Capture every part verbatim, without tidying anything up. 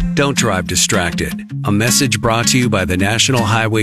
Don't drive distracted. A message brought to you by the National Highway.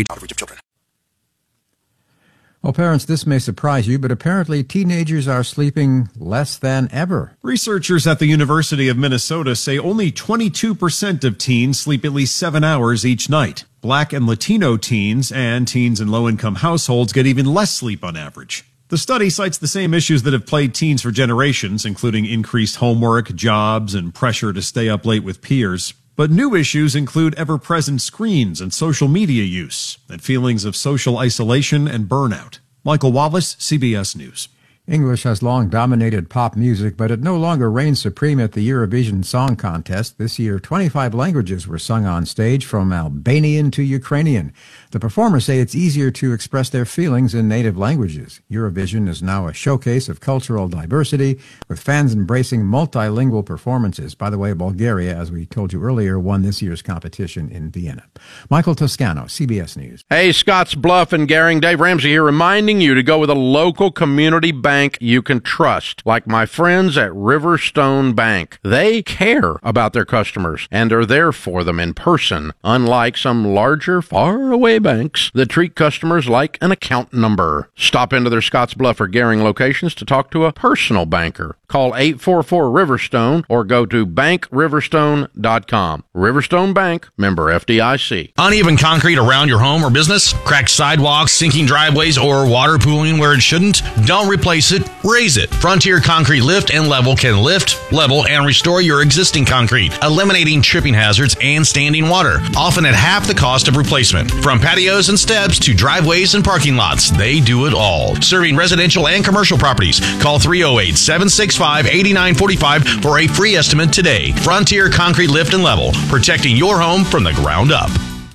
Well, parents, this may surprise you, but apparently teenagers are sleeping less than ever. Researchers at the University of Minnesota say only twenty-two percent of teens sleep at least seven hours each night. Black and Latino teens and teens in low-income households get even less sleep on average. The study cites the same issues that have plagued teens for generations, including increased homework, jobs, and pressure to stay up late with peers. But new issues include ever-present screens and social media use, and feelings of social isolation and burnout. Michael Wallace, C B S News. English has long dominated pop music, but it no longer reigns supreme at the Eurovision Song Contest. This year, twenty-five languages were sung on stage, from Albanian to Ukrainian. The performers say it's easier to express their feelings in native languages. Eurovision is now a showcase of cultural diversity, with fans embracing multilingual performances. By the way, Bulgaria, as we told you earlier, won this year's competition in Vienna. Michael Toscano, C B S News. Hey, Scotts Bluff and Gering, Dave Ramsey here, reminding you to go with a local community bank you can trust, like my friends at Riverstone Bank. They care about their customers and are there for them in person, unlike some larger, faraway banks that treat customers like an account number. Stop into their Scotts Bluff or Gering locations to talk to a personal banker. Call eight four four Riverstone or go to bank riverstone dot com. Riverstone Bank, member F D I C. Uneven concrete around your home or business? Cracked sidewalks, sinking driveways, or water pooling where it shouldn't? Don't replace it, raise it. Frontier Concrete Lift and Level can lift, level, and restore your existing concrete, eliminating tripping hazards and standing water, often at half the cost of replacement. From patios and steps to driveways and parking lots, they do it all. Serving residential and commercial properties. Call three oh eight, seven six five, eight nine four five for a free estimate today. Frontier Concrete Lift and Level, protecting your home from the ground up.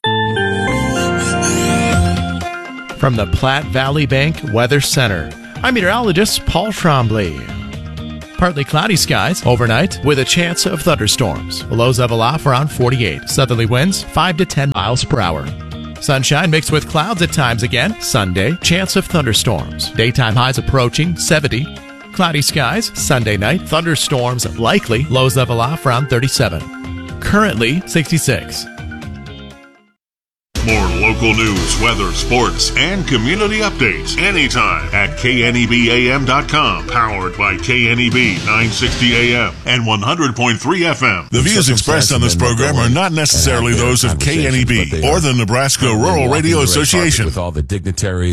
From the Platte Valley Bank Weather Center, I'm meteorologist Paul Trombley. Partly cloudy skies overnight with a chance of thunderstorms. Lows level off around forty-eight. Southerly winds five to ten miles per hour. Sunshine mixed with clouds at times again. Sunday, chance of thunderstorms. Daytime highs approaching seventy. Cloudy skies Sunday night. Thunderstorms likely. Lows level off around thirty-seven. Currently sixty-six. More local news, weather, sports, and community updates anytime at K N E B A M dot com. Powered by K N E B nine sixty A M and one hundred point three F M. The views expressed on this program are not necessarily those of K N E B or the Nebraska Rural Radio Association. With all the dignitaries